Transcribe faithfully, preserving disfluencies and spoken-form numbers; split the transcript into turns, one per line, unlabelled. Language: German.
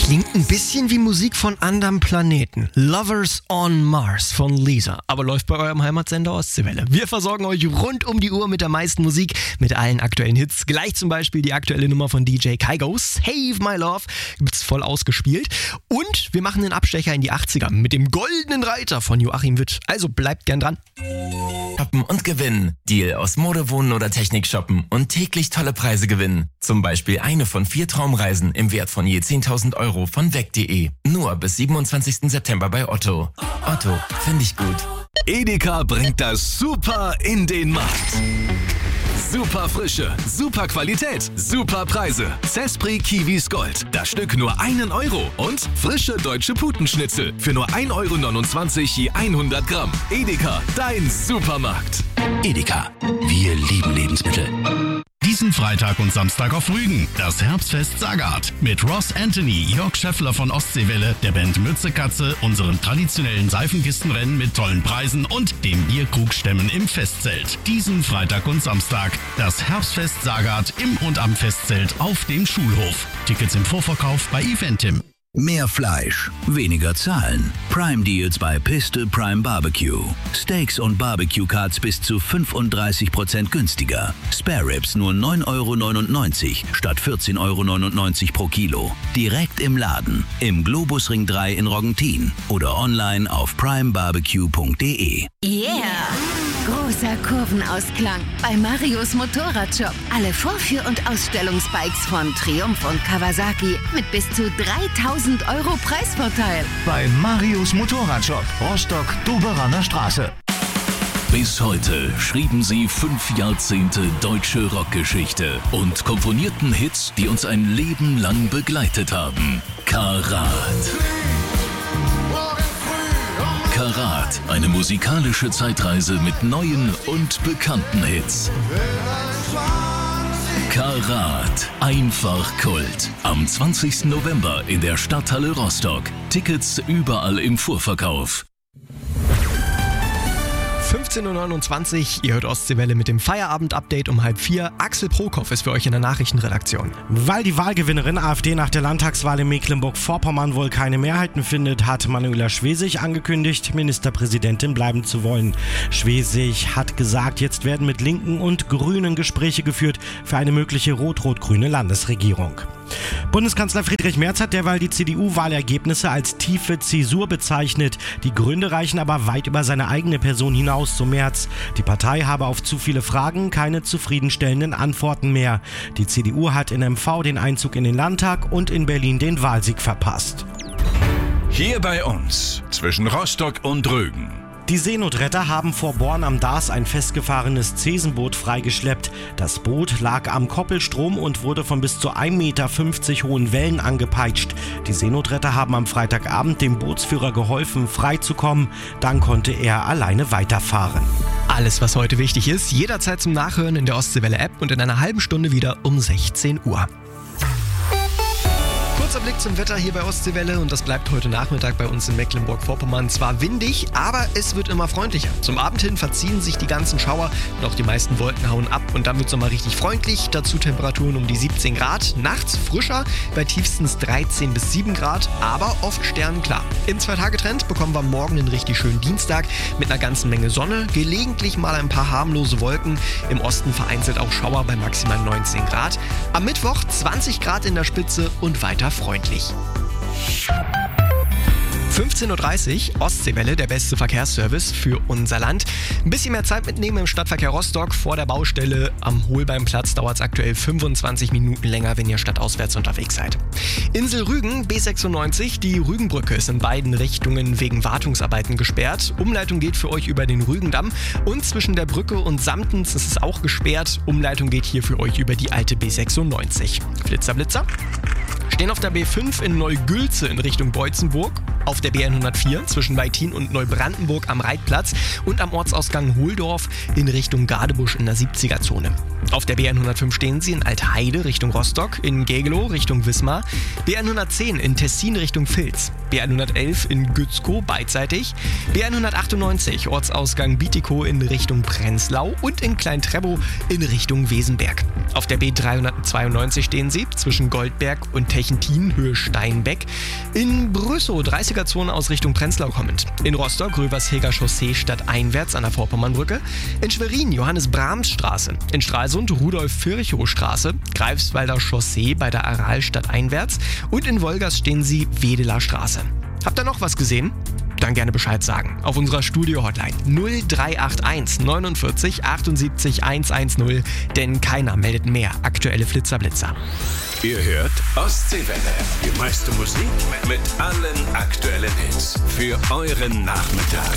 Klingt ein bisschen wie Musik von anderem Planeten. Lovers on Mars von Lisa, aber läuft bei eurem Heimatsender Ostseewelle. Wir versorgen euch rund um die Uhr mit der meisten Musik, mit allen aktuellen Hits. Gleich zum Beispiel die aktuelle Nummer von D J Kygo, Save My Love, gibt's voll ausgespielt. Und wir machen den Abstecher in die achtziger mit dem Goldenen Reiter von Joachim Witt. Also bleibt gern dran.
Shoppen und gewinnen. Deal aus Mode, Wohnen oder Technik shoppen und täglich tolle Preise gewinnen. Zum Beispiel eine von vier Traumreisen im Wert von je zehntausend Euro von weg punkt de. Nur bis siebenundzwanzigsten September bei Otto. Otto, finde ich gut.
Edeka bringt das Super in den Markt. Super Frische, super Qualität, super Preise. Zespri Kiwis Gold. Das Stück nur einen Euro. Und frische deutsche Putenschnitzel für nur ein Euro neunundzwanzig je hundert Gramm. Edeka, dein Supermarkt.
Edeka, wir lieben Lebensmittel. Diesen Freitag und Samstag auf Rügen. Das Herbstfest Sagat. Mit Ross Anthony, Jörg Scheffler von Ostseewelle, der Band Mützekatze, unserem traditionellen Seifenkistenrennen mit tollen Preisen und dem Bierkrugstemmen im Festzelt. Diesen Freitag und Samstag. Das Herbstfest Sagat im und am Festzelt auf dem Schulhof. Tickets im Vorverkauf bei Eventim.
Mehr Fleisch, weniger zahlen. Prime Deals bei Piste Prime Barbecue. Steaks und Barbecue Cuts bis zu fünfunddreißig Prozent günstiger. Spare Ribs nur neun Euro neunundneunzig statt vierzehn Euro neunundneunzig pro Kilo. Direkt im Laden, im Globusring drei in Roggentin oder online auf prime barbecue punkt de.
Yeah! Großer Kurvenausklang bei Marios Motorradshop. Alle Vorführ- und Ausstellungsbikes von Triumph und Kawasaki mit bis zu dreitausend Euro Preisvorteil.
Bei Marios Motorradshop, Rostock-Doberaner Straße.
Bis heute schrieben sie fünf Jahrzehnte deutsche Rockgeschichte und komponierten Hits, die uns ein Leben lang begleitet haben. Karat. Karat, eine musikalische Zeitreise mit neuen und bekannten Hits. Karat, einfach Kult. Am zwanzigsten November in der Stadthalle Rostock. Tickets überall im Vorverkauf.
fünfzehn Uhr neunundzwanzig, ihr hört Ostseewelle mit dem Feierabend-Update um halb vier. Axel Prokop ist für euch in der Nachrichtenredaktion.
Weil die Wahlgewinnerin AfD nach der Landtagswahl in Mecklenburg-Vorpommern wohl keine Mehrheiten findet, hat Manuela Schwesig angekündigt, Ministerpräsidentin bleiben zu wollen. Schwesig hat gesagt, jetzt werden mit Linken und Grünen Gespräche geführt für eine mögliche rot-rot-grüne Landesregierung. Bundeskanzler Friedrich Merz hat derweil die C D U-Wahlergebnisse als tiefe Zäsur bezeichnet. Die Gründe reichen aber weit über seine eigene Person hinaus, so Merz. Die Partei habe auf zu viele Fragen keine zufriedenstellenden Antworten mehr. Die C D U hat in M V den Einzug in den Landtag und in Berlin den Wahlsieg verpasst.
Hier bei uns, zwischen Rostock und Rügen.
Die Seenotretter haben vor Born am Darß ein festgefahrenes Zesenboot freigeschleppt. Das Boot lag am Koppelstrom und wurde von bis zu ein Meter fünfzig hohen Wellen angepeitscht. Die Seenotretter haben am Freitagabend dem Bootsführer geholfen, freizukommen. Dann konnte er alleine weiterfahren.
Alles, was heute wichtig ist, jederzeit zum Nachhören in der Ostseewelle-App und in einer halben Stunde wieder um sechzehn Uhr. Kurzer Blick zum Wetter hier bei Ostseewelle und das bleibt heute Nachmittag bei uns in Mecklenburg-Vorpommern. Zwar windig, aber es wird immer freundlicher. Zum Abend hin verziehen sich die ganzen Schauer und auch die meisten Wolken hauen ab und dann wird es nochmal richtig freundlich. Dazu Temperaturen um die siebzehn Grad, nachts frischer, bei tiefstens dreizehn bis sieben Grad, aber oft sternenklar. Im Zwei-Tage-Trend bekommen wir morgen einen richtig schönen Dienstag mit einer ganzen Menge Sonne, gelegentlich mal ein paar harmlose Wolken, im Osten vereinzelt auch Schauer bei maximal neunzehn Grad. Am Mittwoch zwanzig Grad in der Spitze und weiter freundlich. fünfzehn Uhr dreißig, Ostseewelle, der beste Verkehrsservice für unser Land. Ein bisschen mehr Zeit mitnehmen im Stadtverkehr Rostock. Vor der Baustelle am Holbeimplatz dauert es aktuell fünfundzwanzig Minuten länger, wenn ihr stadtauswärts unterwegs seid. Insel Rügen, B sechsundneunzig, die Rügenbrücke ist in beiden Richtungen wegen Wartungsarbeiten gesperrt. Umleitung geht für euch über den Rügendamm und zwischen der Brücke und Samtens ist es auch gesperrt. Umleitung geht hier für euch über die alte B sechsundneunzig. Flitzer, Blitzer. Stehen auf der B fünf in Neugülze in Richtung Beutzenburg. Auf der B hundertvier zwischen Weitin und Neubrandenburg am Reitplatz und am Ortsausgang Hohldorf in Richtung Gadebusch in der siebziger-Zone. Auf der B hundertfünf stehen Sie in Altheide Richtung Rostock, in Gegelow Richtung Wismar, B hundertzehn in Tessin Richtung Vils, B hundertelf in Gützkow beidseitig, B hundertachtundneunzig Ortsausgang Bietigkow in Richtung Prenzlau und in Klein-Trebow in Richtung Wesenberg. Auf der B dreihundertzweiundneunzig stehen Sie zwischen Goldberg und Techentin Höhe Steinbeck, in Brüssow dreißiger-Zone aus Richtung Prenzlau kommend, in Rostock Röversheger Chaussee stadteinwärts an der Vorpommernbrücke, in Schwerin Johannes-Brahms-Straße, in Stralsund Rudolf-Virchow-Straße, Greifswalder Chaussee bei der Aral stadteinwärts und in Wolgast stehen Sie Wedeler Straße. Habt ihr noch was gesehen? Dann gerne Bescheid sagen. Auf unserer Studio-Hotline null drei acht eins neunundvierzig achtundsiebzig hundertzehn, denn keiner meldet mehr aktuelle Flitzer-Blitzer.
Ihr hört Ostseewelle. Die meiste Musik mit allen aktuellen Hits für euren Nachmittag.